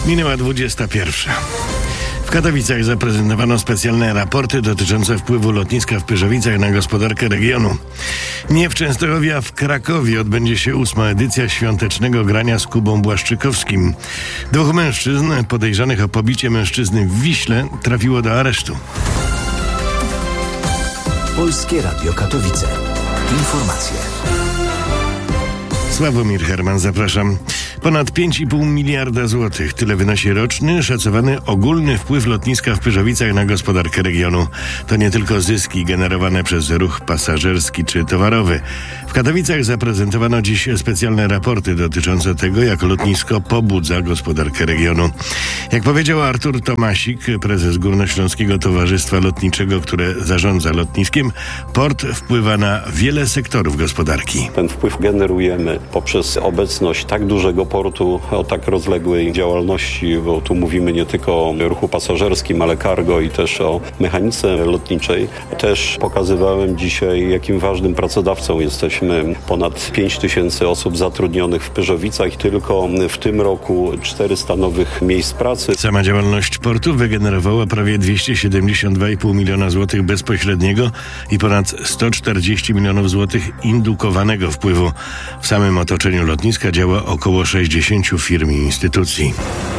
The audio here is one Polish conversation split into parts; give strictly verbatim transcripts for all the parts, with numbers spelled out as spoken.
Minęła dwudziesta pierwsza. W Katowicach zaprezentowano specjalne raporty dotyczące wpływu lotniska w Pyrzowicach na gospodarkę regionu. Nie w Częstochowie, a w Krakowie odbędzie się ósma edycja świątecznego grania z Kubą Błaszczykowskim. Dwóch mężczyzn podejrzanych o pobicie mężczyzny w Wiśle trafiło do aresztu. Polskie Radio Katowice. Informacje. Sławomir Herman, zapraszam. Ponad pięć i pół miliarda złotych. Tyle wynosi roczny, szacowany ogólny wpływ lotniska w Pyrzowicach na gospodarkę regionu. To nie tylko zyski generowane przez ruch pasażerski czy towarowy. W Katowicach zaprezentowano dziś specjalne raporty dotyczące tego, jak lotnisko pobudza gospodarkę regionu. Jak powiedział Artur Tomasik, prezes Górnośląskiego Towarzystwa Lotniczego, które zarządza lotniskiem, port wpływa na wiele sektorów gospodarki. Ten wpływ generujemy poprzez obecność tak dużego portu o tak rozległej działalności, bo tu mówimy nie tylko o ruchu pasażerskim, ale cargo i też o mechanice lotniczej. Też pokazywałem dzisiaj, jakim ważnym pracodawcą jesteśmy. Ponad pięć tysięcy osób zatrudnionych w Pyrzowicach i tylko w tym roku czterysta nowych miejsc pracy. Sama działalność portu wygenerowała prawie dwieście siedemdziesiąt dwa i pół miliona złotych bezpośredniego i ponad sto czterdzieści milionów złotych indukowanego wpływu. W samym otoczeniu lotniska działa około sześćdziesięciu firm i instytucji.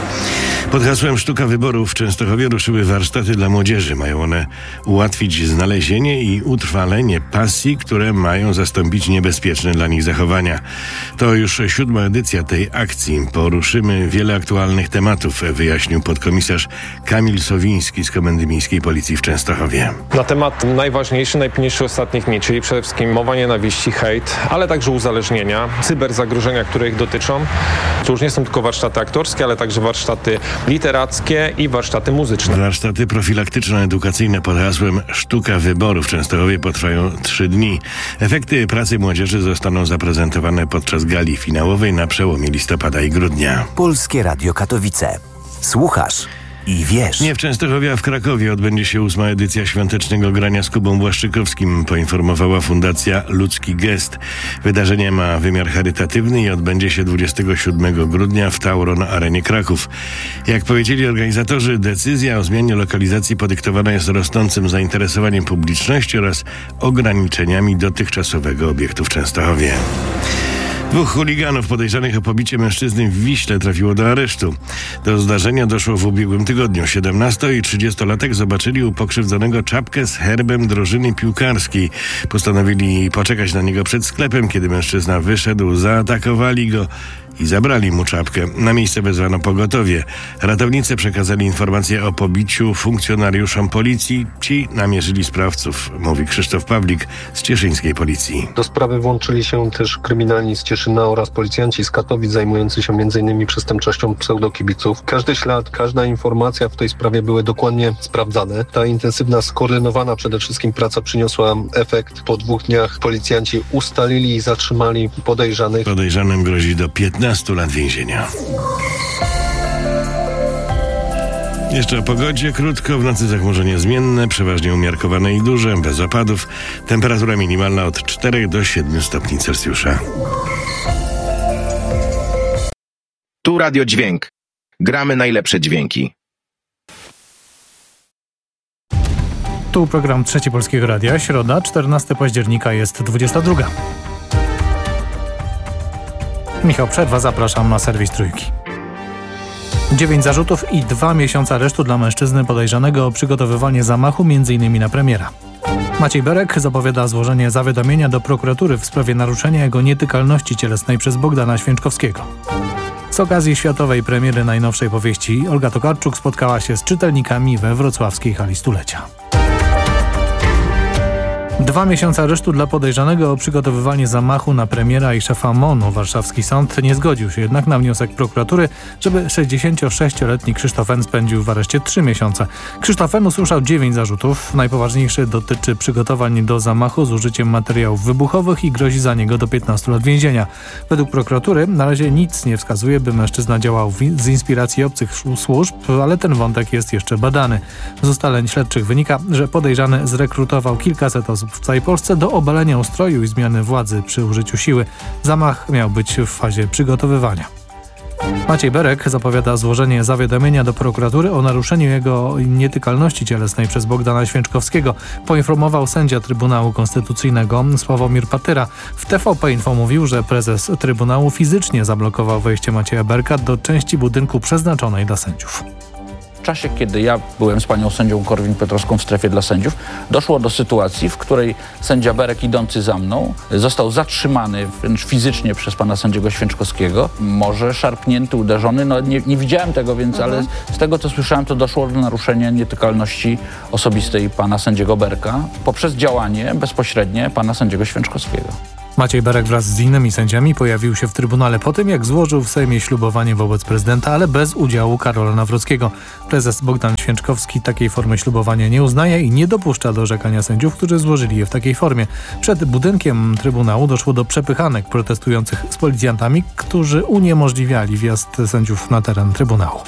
Pod hasłem Sztuka Wyborów w Częstochowie ruszyły warsztaty dla młodzieży. Mają one ułatwić znalezienie i utrwalenie pasji, które mają zastąpić niebezpieczne dla nich zachowania. To już siódma edycja tej akcji. Poruszymy wiele aktualnych tematów, wyjaśnił podkomisarz Kamil Sowiński z Komendy Miejskiej Policji w Częstochowie. Na temat najważniejszy, najpilniejszy ostatnich dni, czyli przede wszystkim mowa nienawiści, hejt, ale także uzależnienia, cyberzagrożenia, które ich dotyczą. To już nie są tylko warsztaty aktorskie, ale także warsztaty literackie i warsztaty muzyczne. Warsztaty profilaktyczno-edukacyjne pod hasłem Sztuka Wyborów w Częstochowie potrwają trzy dni. Efekty pracy młodzieży zostaną zaprezentowane podczas gali finałowej na przełomie listopada i grudnia. Polskie Radio Katowice. Słuchasz i wiesz. Nie w Częstochowie, a w Krakowie odbędzie się ósma edycja świątecznego grania z Kubą Błaszczykowskim, poinformowała Fundacja Ludzki Gest. Wydarzenie ma wymiar charytatywny i odbędzie się dwudziestego siódmego grudnia w Tauron Arenie Kraków. Jak powiedzieli organizatorzy, decyzja o zmianie lokalizacji podyktowana jest rosnącym zainteresowaniem publiczności oraz ograniczeniami dotychczasowego obiektu w Częstochowie. Dwóch chuliganów podejrzanych o pobicie mężczyzny w Wiśle trafiło do aresztu. Do zdarzenia doszło w ubiegłym tygodniu. siedemnasto- i trzydziestolatek zobaczyli u pokrzywdzonego czapkę z herbem drużyny piłkarskiej. Postanowili poczekać na niego przed sklepem. Kiedy mężczyzna wyszedł, zaatakowali go i zabrali mu czapkę. Na miejsce wezwano pogotowie. Ratownicy przekazali informację o pobiciu funkcjonariuszom policji. Ci namierzyli sprawców, mówi Krzysztof Pawlik z cieszyńskiej policji. Do sprawy włączyli się też kryminalni z Cieszyna oraz policjanci z Katowic zajmujący się między innymi przestępczością pseudokibiców. Każdy ślad, każda informacja w tej sprawie były dokładnie sprawdzane. Ta intensywna, skoordynowana przede wszystkim praca przyniosła efekt. Po dwóch dniach policjanci ustalili i zatrzymali podejrzanych. Podejrzanym grozi do piętnastu lat więzienia. Jeszcze o pogodzie krótko. W nocy zachmurzenie zmienne, przeważnie umiarkowane i duże, bez opadów. Temperatura minimalna od czterech do siedmiu stopni Celsjusza. Tu Radio Dźwięk. Gramy najlepsze dźwięki. Tu program Trzeci Polskiego Radia. Środa, czternastego października, jest dwudziesta druga. Michał Przerwa, zapraszam na serwis Trójki. Dziewięć zarzutów i dwa miesiące aresztu dla mężczyzny podejrzanego o przygotowywanie zamachu m.in. na premiera. Maciej Berek zapowiada złożenie zawiadomienia do prokuratury w sprawie naruszenia jego nietykalności cielesnej przez Bogdana Święczkowskiego. Z okazji światowej premiery najnowszej powieści Olga Tokarczuk spotkała się z czytelnikami we wrocławskiej hali stulecia. Dwa miesiące aresztu dla podejrzanego o przygotowywanie zamachu na premiera i szefa M O N-u. Warszawski sąd nie zgodził się jednak na wniosek prokuratury, żeby sześćdziesięciosześcioletni Krzysztof N. spędził w areszcie trzy miesiące. Krzysztof N. usłyszał dziewięć zarzutów. Najpoważniejszy dotyczy przygotowań do zamachu z użyciem materiałów wybuchowych i grozi za niego do piętnastu lat więzienia. Według prokuratury na razie nic nie wskazuje, by mężczyzna działał z inspiracji obcych służb, ale ten wątek jest jeszcze badany. Z ustaleń śledczych wynika, że podejrzany zrekrutował kilkaset osób w całej Polsce do obalenia ustroju i zmiany władzy przy użyciu siły. Zamach miał być w fazie przygotowywania. Maciej Berek zapowiada złożenie zawiadomienia do prokuratury o naruszeniu jego nietykalności cielesnej przez Bogdana Święczkowskiego. Poinformował sędzia Trybunału Konstytucyjnego Sławomir Patyra. W T V P Info mówił, że prezes Trybunału fizycznie zablokował wejście Macieja Berka do części budynku przeznaczonej dla sędziów. W czasie, kiedy ja byłem z panią sędzią Korwin-Piotrowską w strefie dla sędziów, doszło do sytuacji, w której sędzia Berek idący za mną został zatrzymany wręcz fizycznie przez pana sędziego Święczkowskiego. Może szarpnięty, uderzony, no nie, nie widziałem tego, więc mhm. ale z tego co słyszałem, to doszło do naruszenia nietykalności osobistej pana sędziego Berka poprzez działanie bezpośrednie pana sędziego Święczkowskiego. Maciej Berek wraz z innymi sędziami pojawił się w Trybunale po tym, jak złożył w Sejmie ślubowanie wobec prezydenta, ale bez udziału Karola Nawrockiego. Prezes Bogdan Święczkowski takiej formy ślubowania nie uznaje i nie dopuszcza do orzekania sędziów, którzy złożyli je w takiej formie. Przed budynkiem Trybunału doszło do przepychanek protestujących z policjantami, którzy uniemożliwiali wjazd sędziów na teren Trybunału.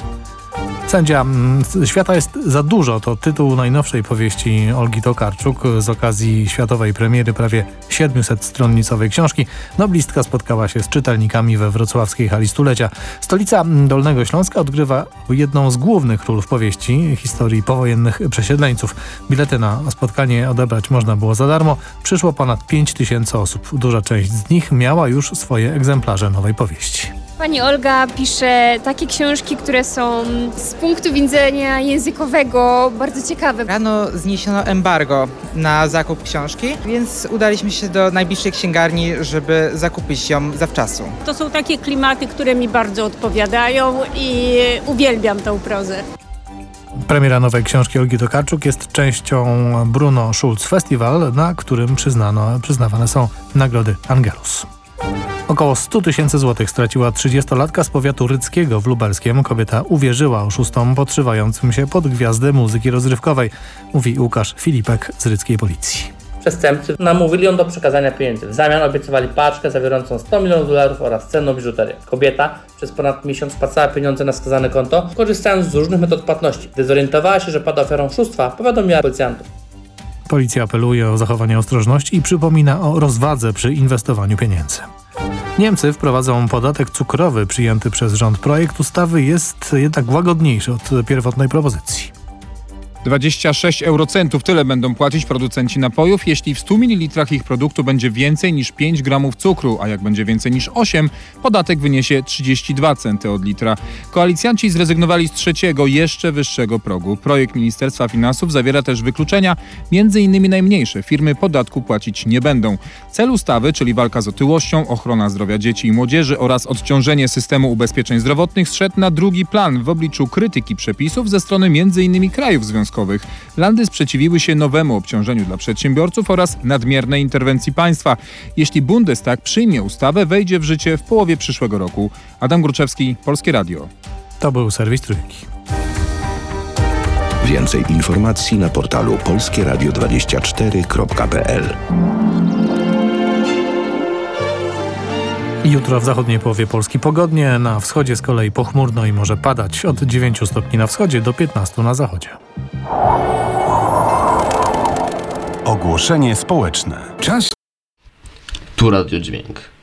Sędzia Świata jest za dużo to tytuł najnowszej powieści Olgi Tokarczuk z okazji światowej premiery prawie siedmiusetstronicowej książki. Noblistka spotkała się z czytelnikami we wrocławskiej hali stulecia. Stolica Dolnego Śląska odgrywa jedną z głównych ról w powieści historii powojennych przesiedleńców. Bilety na spotkanie odebrać można było za darmo. Przyszło ponad pięć tysięcy osób. Duża część z nich miała już swoje egzemplarze nowej powieści. Pani Olga pisze takie książki, które są z punktu widzenia językowego bardzo ciekawe. Rano zniesiono embargo na zakup książki, więc udaliśmy się do najbliższej księgarni, żeby zakupić ją zawczasu. To są takie klimaty, które mi bardzo odpowiadają i uwielbiam tą prozę. Premiera nowej książki Olgi Tokarczuk jest częścią Bruno Schulz Festival, na którym przyznano, przyznawane są nagrody Angelus. Około sto tysięcy złotych straciła trzydziestolatka z powiatu ryckiego w Lubelskiem. Kobieta uwierzyła oszustom podszywającym się pod gwiazdę muzyki rozrywkowej, mówi Łukasz Filipek z ryckiej policji. Przestępcy namówili ją do przekazania pieniędzy. W zamian obiecywali paczkę zawierającą sto milionów dolarów oraz cenną biżuterię. Kobieta przez ponad miesiąc wpłacała pieniądze na skazane konto, korzystając z różnych metod płatności. Gdy zorientowała się, że pada ofiarą oszustwa, powiadomiła policjantów. Policja apeluje o zachowanie ostrożności i przypomina o rozwadze przy inwestowaniu pieniędzy. Niemcy wprowadzą podatek cukrowy. Przyjęty przez rząd projekt ustawy jest jednak łagodniejszy od pierwotnej propozycji. dwadzieścia sześć eurocentów tyle będą płacić producenci napojów, jeśli w stu mililitrach ich produktu będzie więcej niż pięć gramów cukru, a jak będzie więcej niż osiem, podatek wyniesie trzydzieści dwa centy od litra. Koalicjanci zrezygnowali z trzeciego, jeszcze wyższego progu. Projekt Ministerstwa Finansów zawiera też wykluczenia, między innymi najmniejsze firmy podatku płacić nie będą. Cel ustawy, czyli walka z otyłością, ochrona zdrowia dzieci i młodzieży oraz odciążenie systemu ubezpieczeń zdrowotnych, zszedł na drugi plan w obliczu krytyki przepisów ze strony między innymi krajów związkowych. Landy sprzeciwiły się nowemu obciążeniu dla przedsiębiorców oraz nadmiernej interwencji państwa. Jeśli Bundestag przyjmie ustawę, wejdzie w życie w połowie przyszłego roku. Adam Gruczewski, Polskie Radio. To był serwis Trójki. Więcej informacji na portalu polskie radio dwadzieścia cztery kropka p l. Jutro w zachodniej połowie Polski pogodnie, na wschodzie z kolei pochmurno i może padać od dziewięciu stopni na wschodzie do piętnastu na zachodzie. Ogłoszenie społeczne. Czas. Tu Radio Dźwięk.